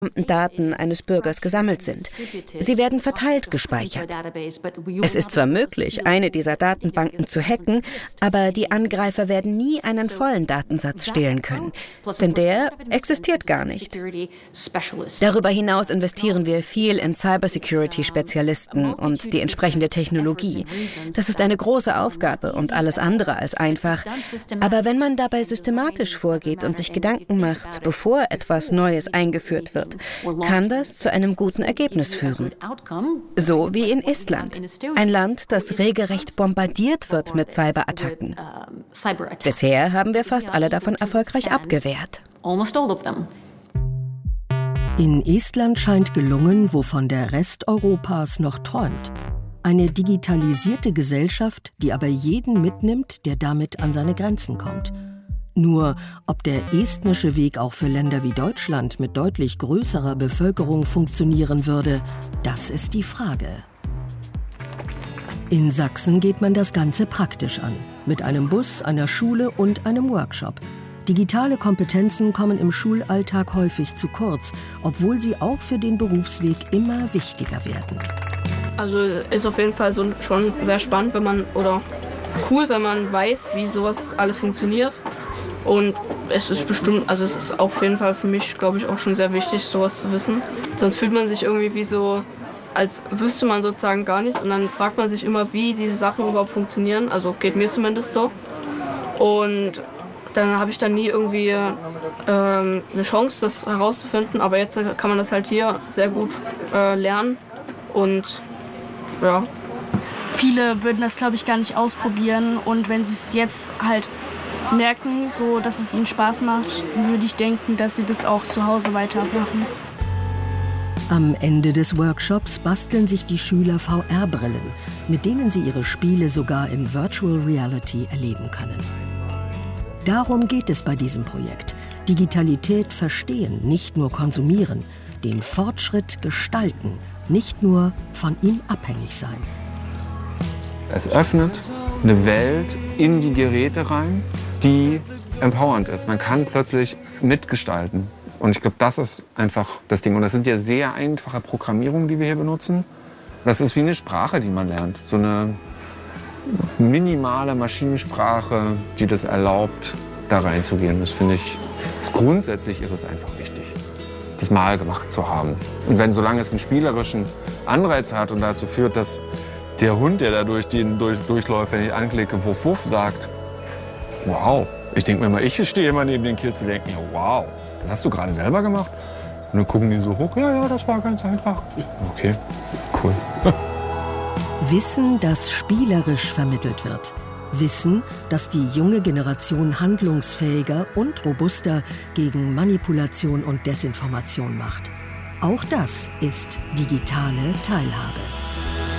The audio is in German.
Daten eines Bürgers gesammelt sind. Sie werden verteilt gespeichert. Es ist zwar möglich, eine dieser Datenbanken zu hacken, aber die Angreifer werden nie einen vollen Datensatz stehlen können, denn der existiert gar nicht. Darüber hinaus investieren wir viel in Cybersecurity-Spezialisten und die entsprechende Technologie. Das ist eine große Aufgabe und alles andere als einfach. Aber wenn man dabei systematisch vorgeht und sich Gedanken macht, bevor etwas Neues eingeführt wird, kann das zu einem guten Ergebnis führen. So wie in Estland, ein Land, das regelrecht bombardiert wird mit Cyberattacken. Bisher haben wir fast alle davon erfolgreich abgewehrt. In Estland scheint gelungen, wovon der Rest Europas noch träumt. Eine digitalisierte Gesellschaft, die aber jeden mitnimmt, der damit an seine Grenzen kommt. Nur, ob der estnische Weg auch für Länder wie Deutschland mit deutlich größerer Bevölkerung funktionieren würde, das ist die Frage. In Sachsen geht man das Ganze praktisch an. Mit einem Bus, einer Schule und einem Workshop. Digitale Kompetenzen kommen im Schulalltag häufig zu kurz, obwohl sie auch für den Berufsweg immer wichtiger werden. Also ist auf jeden Fall schon sehr spannend, cool, wenn man weiß, wie sowas alles funktioniert. Und es ist auf jeden Fall für mich, glaube ich, auch schon sehr wichtig, sowas zu wissen. Sonst fühlt man sich irgendwie wie so, als wüsste man sozusagen gar nichts. Und dann fragt man sich immer, wie diese Sachen überhaupt funktionieren. Also geht mir zumindest so. Und dann habe ich dann nie irgendwie eine Chance, das herauszufinden. Aber jetzt kann man das halt hier sehr gut lernen. Und ja. Viele würden das, glaube ich, gar nicht ausprobieren. Und wenn sie es jetzt halt merken, so dass es ihnen Spaß macht, würde ich denken, dass sie das auch zu Hause weitermachen. Am Ende des Workshops basteln sich die Schüler VR-Brillen, mit denen sie ihre Spiele sogar in Virtual Reality erleben können. Darum geht es bei diesem Projekt. Digitalität verstehen, nicht nur konsumieren, den Fortschritt gestalten, nicht nur von ihm abhängig sein. Es öffnet eine Welt in die Geräte rein, die empowernd ist. Man kann plötzlich mitgestalten. Und ich glaube, das ist einfach das Ding. Und das sind ja sehr einfache Programmierungen, die wir hier benutzen. Das ist wie eine Sprache, die man lernt. So eine minimale Maschinensprache, die das erlaubt, da reinzugehen. Das finde ich, grundsätzlich ist es einfach wichtig, das mal gemacht zu haben. Und solange es einen spielerischen Anreiz hat und dazu führt, dass der Hund, der da durchläuft, wenn ich anklicke, Wuff Wuff sagt, wow. Ich denke mir mal, ich stehe immer neben den Kids und denke mir, wow, das hast du gerade selber gemacht? Und dann gucken die so hoch, ja, das war ganz einfach. Okay, cool. Wissen, das spielerisch vermittelt wird. Wissen, das die junge Generation handlungsfähiger und robuster gegen Manipulation und Desinformation macht. Auch das ist digitale Teilhabe.